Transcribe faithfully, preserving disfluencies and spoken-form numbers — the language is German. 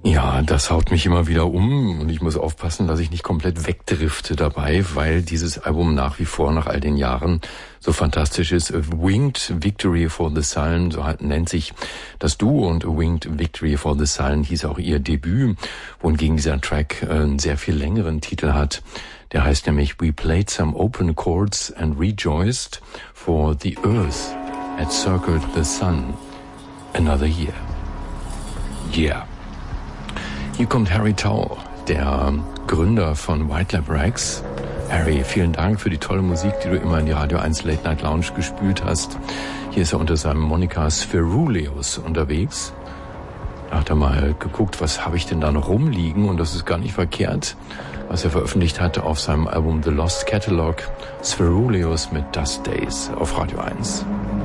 Ja, das haut mich immer wieder um und ich muss aufpassen, dass ich nicht komplett wegdrifte dabei, weil dieses Album nach wie vor nach all den Jahren so fantastisch ist. A Winged Victory for the Sullen, so nennt sich das Duo, und A Winged Victory for the Sullen hieß auch ihr Debüt, wohingegen dieser Track einen sehr viel längeren Titel hat. Der heißt nämlich We Played Some Open Chords and Rejoiced, for the Earth had circled the Sun another year. Yeah. Hier kommt Harry Tau, der Gründer von White Lab Rex. Harry, vielen Dank für die tolle Musik, die du immer in die Radio eins Late Night Lounge gespült hast. Hier ist er unter seinem Moniker Spheruleus unterwegs. Da hat er mal geguckt, was habe ich denn da noch rumliegen, und das ist gar nicht verkehrt, was er veröffentlicht hatte auf seinem Album The Lost Catalog. Spheruleus mit Dust Days auf Radio eins.